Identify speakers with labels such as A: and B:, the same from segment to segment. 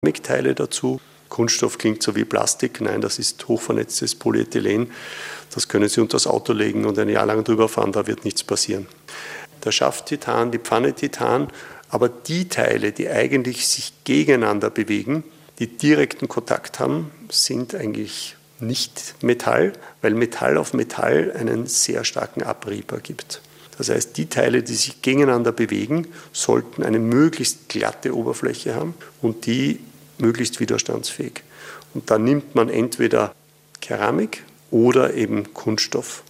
A: Keramikteile dazu. Kunststoff klingt so wie Plastik. Nein, das ist hochvernetztes Polyethylen. Das können Sie unter das Auto legen und ein Jahr lang drüber fahren, da wird nichts passieren. Der Schaft Titan, die Pfanne Titan, aber die Teile, die eigentlich sich gegeneinander bewegen, die direkten Kontakt haben, sind eigentlich nicht Metall, weil Metall auf Metall einen sehr starken Abrieb ergibt. Das heißt, die Teile, die sich gegeneinander bewegen, sollten eine möglichst glatte Oberfläche haben und die möglichst widerstandsfähig. Und dann nimmt man entweder Keramik oder eben Kunststoff.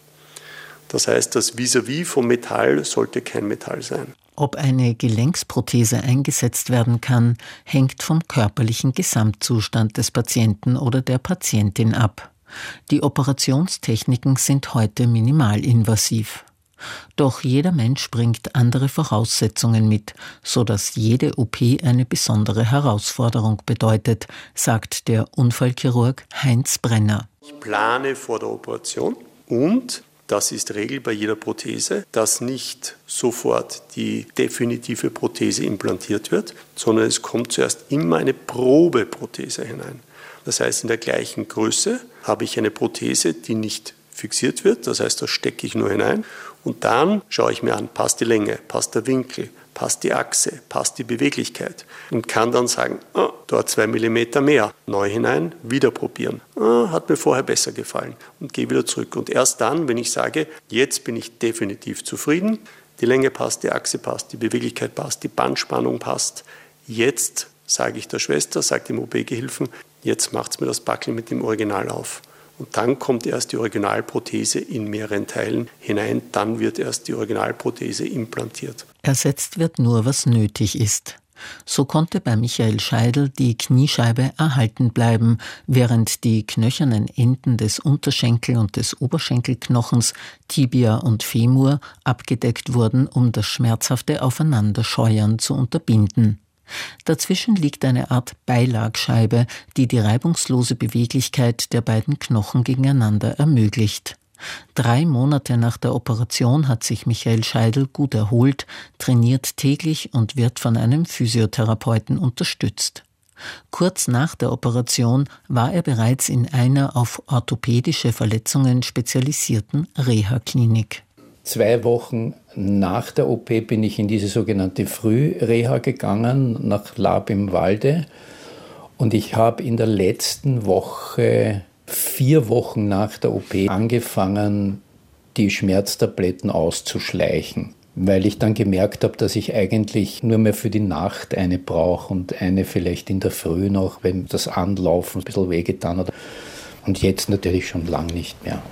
A: Das heißt, das Vis-à-vis vom Metall sollte kein Metall sein.
B: Ob eine Gelenksprothese eingesetzt werden kann, hängt vom körperlichen Gesamtzustand des Patienten oder der Patientin ab. Die Operationstechniken sind heute minimalinvasiv. Doch jeder Mensch bringt andere Voraussetzungen mit, sodass jede OP eine besondere Herausforderung bedeutet, sagt der Unfallchirurg Heinz Brenner.
A: Ich plane vor der Operation und das ist Regel bei jeder Prothese, dass nicht sofort die definitive Prothese implantiert wird, sondern es kommt zuerst immer eine Probeprothese hinein. Das heißt, in der gleichen Größe habe ich eine Prothese, die nicht fixiert wird, das heißt, da stecke ich nur hinein und dann schaue ich mir an, passt die Länge, passt der Winkel, passt die Achse, passt die Beweglichkeit und kann dann sagen, dort 2 mm mehr, neu hinein, wieder probieren. Hat mir vorher besser gefallen und gehe wieder zurück. Und erst dann, wenn ich sage, jetzt bin ich definitiv zufrieden, die Länge passt, die Achse passt, die Beweglichkeit passt, die Bandspannung passt, jetzt sage ich der Schwester, sage dem OP-Gehilfen, jetzt macht's mir das Backel mit dem Original auf. Und dann kommt erst die Originalprothese in mehreren Teilen hinein, dann wird erst die Originalprothese implantiert.
B: Ersetzt wird nur, was nötig ist. So konnte bei Michael Scheidl die Kniescheibe erhalten bleiben, während die knöchernen Enden des Unterschenkel- und des Oberschenkelknochens, Tibia und Femur, abgedeckt wurden, um das schmerzhafte Aufeinanderscheuern zu unterbinden. Dazwischen liegt eine Art Beilagscheibe, die die reibungslose Beweglichkeit der beiden Knochen gegeneinander ermöglicht. 3 Monate nach der Operation hat sich Michael Scheidl gut erholt, trainiert täglich und wird von einem Physiotherapeuten unterstützt. Kurz nach der Operation war er bereits in einer auf orthopädische Verletzungen spezialisierten Reha-Klinik.
C: 2 Wochen nach der OP bin ich in diese sogenannte Frühreha gegangen, nach Laab im Walde. Und ich habe in der letzten Woche, 4 Wochen nach der OP, angefangen, die Schmerztabletten auszuschleichen. Weil ich dann gemerkt habe, dass ich eigentlich nur mehr für die Nacht eine brauche und eine vielleicht in der Früh noch, wenn das Anlaufen ein bisschen wehgetan hat. Und jetzt natürlich schon lang nicht mehr.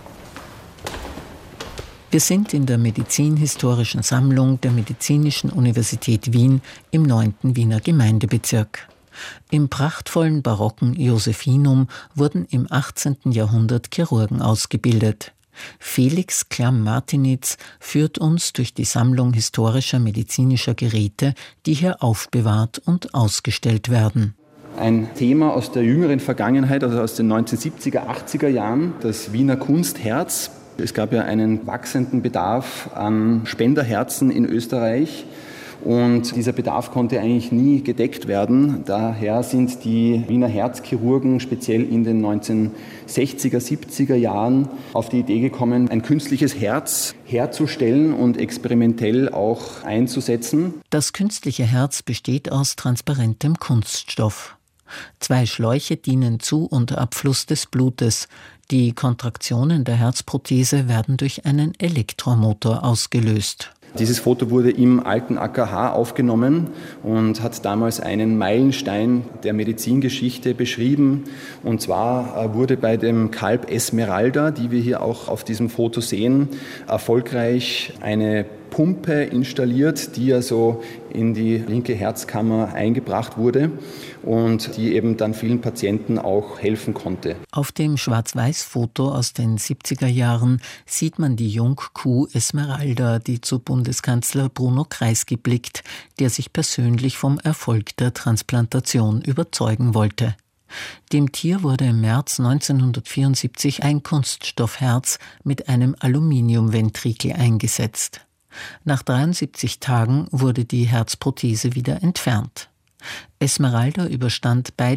B: Wir sind in der Medizinhistorischen Sammlung der Medizinischen Universität Wien im 9. Wiener Gemeindebezirk. Im prachtvollen barocken Josephinum wurden im 18. Jahrhundert Chirurgen ausgebildet. Felix Klamm-Martinitz führt uns durch die Sammlung historischer medizinischer Geräte, die hier aufbewahrt und ausgestellt werden.
D: Ein Thema aus der jüngeren Vergangenheit, also aus den 1970er, 80er Jahren, das Wiener Kunstherz. Es gab ja einen wachsenden Bedarf an Spenderherzen in Österreich und dieser Bedarf konnte eigentlich nie gedeckt werden. Daher sind die Wiener Herzchirurgen speziell in den 1960er, 70er Jahren auf die Idee gekommen, ein künstliches Herz herzustellen und experimentell auch einzusetzen.
B: Das künstliche Herz besteht aus transparentem Kunststoff. 2 Schläuche dienen zu- und Abfluss des Blutes. Die Kontraktionen der Herzprothese werden durch einen Elektromotor ausgelöst.
D: Dieses Foto wurde im alten AKH aufgenommen und hat damals einen Meilenstein der Medizingeschichte beschrieben. Und zwar wurde bei dem Kalb Esmeralda, die wir hier auch auf diesem Foto sehen, erfolgreich eine Pumpe installiert, die also in die linke Herzkammer eingebracht wurde und die eben dann vielen Patienten auch helfen konnte.
B: Auf dem Schwarz-Weiß-Foto aus den 70er Jahren sieht man die Jungkuh Esmeralda, die zu Bundeskanzler Bruno Kreisky blickt, der sich persönlich vom Erfolg der Transplantation überzeugen wollte. Dem Tier wurde im März 1974 ein Kunststoffherz mit einem Aluminiumventrikel eingesetzt. Nach 73 Tagen wurde die Herzprothese wieder entfernt. Esmeralda überstand beide